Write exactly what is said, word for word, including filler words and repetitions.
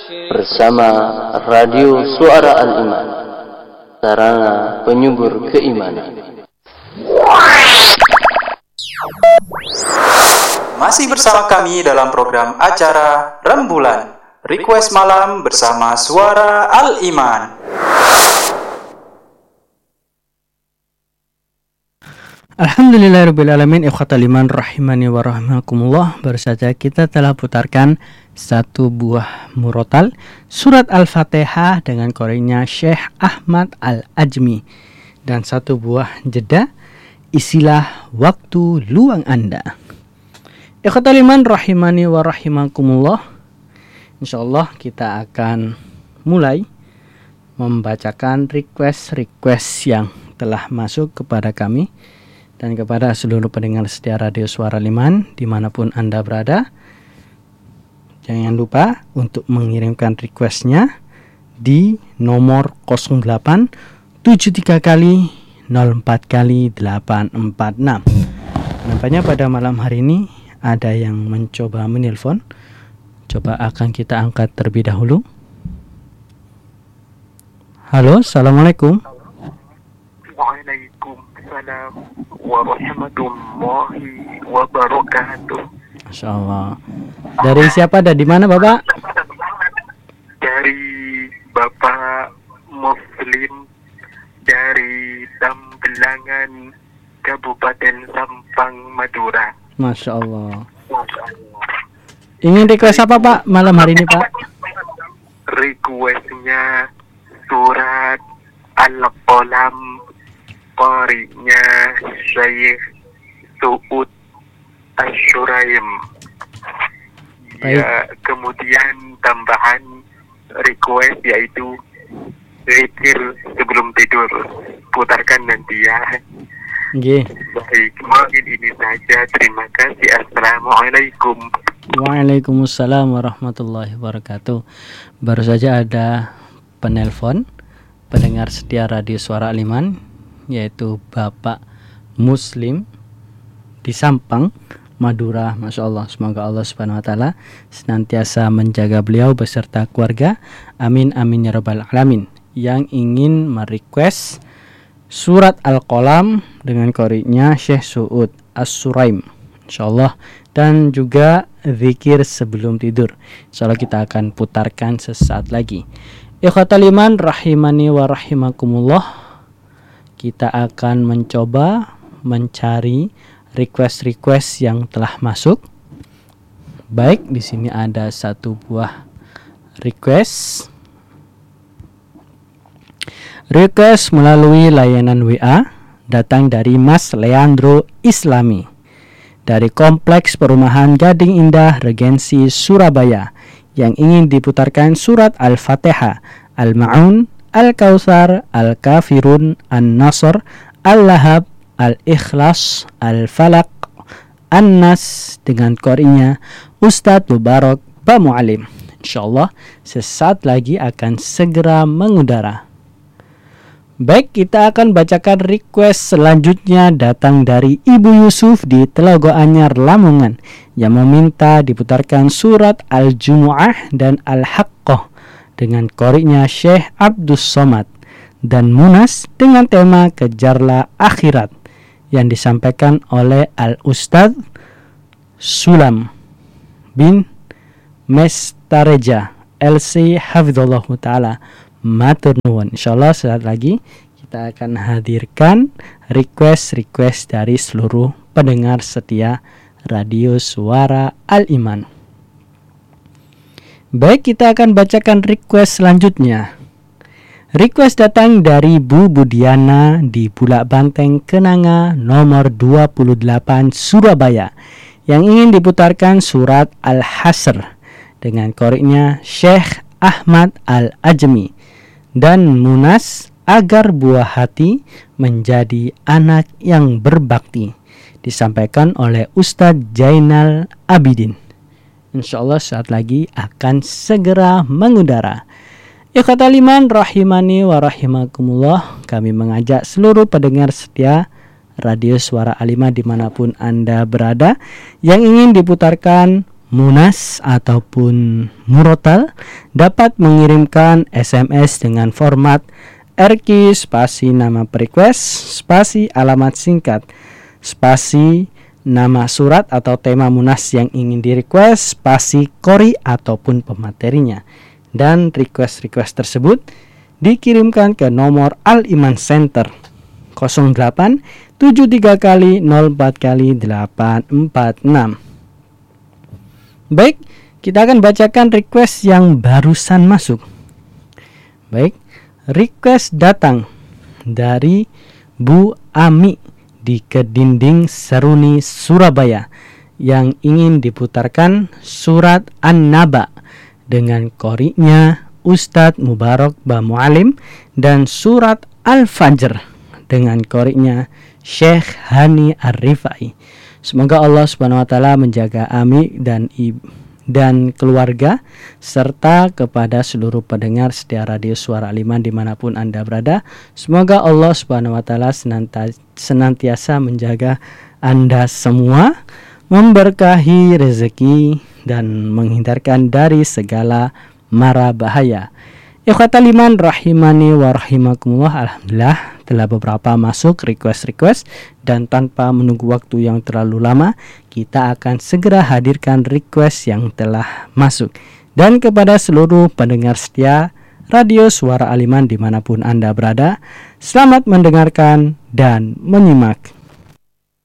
bersama Radio Suara Al-Iman, sarana penyubur keimanan. Masih bersama kami dalam program acara Rembulan Request Malam bersama Suara Al-Iman. Alhamdulillahirrabbilalamin. Ikhwatal iman rahimani wa rahmakumullah. Baru saja kita telah putarkan satu buah murotal surat Al-Fatihah dengan korenya Syekh Ahmad Al-Ajmi, dan satu buah jeda isilah waktu luang Anda. Ikhwatal iman rahimani wa rahimakumullah. Insyaallah kita akan mulai membacakan request-request yang telah masuk kepada kami dan kepada seluruh pendengar setia Radio Suara Al-Iman dimanapun Anda berada. Jangan lupa untuk mengirimkan requestnya di nomor nol delapan tujuh tiga kali nol empat kali delapan empat enam. Nampaknya pada malam hari ini ada yang mencoba menelpon. Coba akan kita angkat terlebih dahulu. Halo, assalamualaikum. Waalaikumsalam warahmatullahi wabarakatuh. Masya Allah. Dari siapa dan di mana Bapak? Dari Bapak Muslim dari Tambelangan, Kabupaten Sampang, Madura. Masya Allah. Ingin request apa Pak malam hari ini Pak? Requestnya surat Al-Qalam, qari'nya Syekh Su'ud Asyuraim. Ya, kemudian tambahan request yaitu zikir sebelum tidur. Putarkan nanti ya. Nggih. Baik, mungkin ini saja. Terima kasih. Assalamualaikum. Waalaikumsalam warahmatullahi wabarakatuh. Baru saja ada penelpon pendengar setia Radio Suara Al-Iman, yaitu Bapak Muslim di Sampang, Madura. Masya Allah. Semoga Allah Subhanahu Wa Taala senantiasa menjaga beliau beserta keluarga. Amin amin ya rabbal alamin. Yang ingin merequest surat Al-Qalam dengan qari'nya Syekh Su'ud As-Suraim, insyaallah, dan juga zikir sebelum tidur. Insyaallah kita akan putarkan sesaat lagi. Ikhwatal iman rahimani wa rahimakumullah. Kita akan mencoba mencari request-request yang telah masuk. Baik, di sini ada satu buah request. Request melalui layanan W A datang dari Mas Leandro Islami dari Kompleks Perumahan Gading Indah, Regensi, Surabaya, yang ingin diputarkan surat Al-Fatihah, Al-Ma'un, Al-Kautsar, Al-Kafirun, An-Nasr, Al-Lahab, Al-Ikhlas, Al-Falaq, An-Nas dengan qari'nya Ustadz Mubarak Ba Mu'alim. Insyaallah sesaat lagi akan segera mengudara. Baik, kita akan bacakan request selanjutnya datang dari Ibu Yusuf di Telaga Anyar, Lamongan, yang meminta diputarkan surat Al-Jumu'ah dan Al-Haqqah dengan qari'nya Syekh Abdus Somad, dan Munas dengan tema Kejarlah Akhirat yang disampaikan oleh Al-Ustadz Sulam bin Mestareja L C Hafizallahu Ta'ala. Matur nuwun. Insyaallah saat lagi kita akan hadirkan request-request dari seluruh pendengar setia Radio Suara Al-Iman. Baik, kita akan bacakan request selanjutnya. Request datang dari Bu Budiana di Bulak Banteng, Kenanga, nomor dua puluh delapan, Surabaya, yang ingin diputarkan surat Al-Hasr dengan qari'nya Syekh Ahmad Al-Ajmi dan Munas agar buah hati menjadi anak yang berbakti, disampaikan oleh Ustadz Jainal Abidin. Insyaallah saat lagi akan segera mengudara. Ikhwatal iman rahimani wa rahimakumullah. Kami mengajak seluruh pendengar setia Radio Suara Al-Iman dimanapun Anda berada yang ingin diputarkan Munas ataupun Murotal dapat mengirimkan S M S dengan format R Q spasi nama request spasi alamat singkat spasi nama surat atau tema Munas yang ingin di request spasi kori ataupun pematerinya, dan request-request tersebut dikirimkan ke nomor Al Iman Center nol delapan tujuh tiga kali nol empat kali delapan empat enam. Baik, kita akan bacakan request yang barusan masuk. Baik, request datang dari Bu Ami di Kedinding Seruni, Surabaya, yang ingin diputarkan surat An-Naba dengan qori'nya Ustadz Mubarak Ba Mu'alim dan surat Al-Fajr dengan qori'nya Syekh Hani Ar-Rifai. Semoga Allah Subhanahu wa taala menjaga Ami dan ibu dan keluarga serta kepada seluruh pendengar setia radio Suara Al-Iman dimanapun Anda berada. Semoga Allah Subhanahu wa taala senantiasa menjaga Anda semua, memberkahi rezeki dan menghindarkan dari segala mara bahaya. Ikhwatal iman rahimani wa rahimakumullah. Alhamdulillah telah beberapa masuk request-request, dan tanpa menunggu waktu yang terlalu lama, kita akan segera hadirkan request yang telah masuk. Dan kepada seluruh pendengar setia radio Suara Al-Iman dimanapun Anda berada, selamat mendengarkan dan menyimak.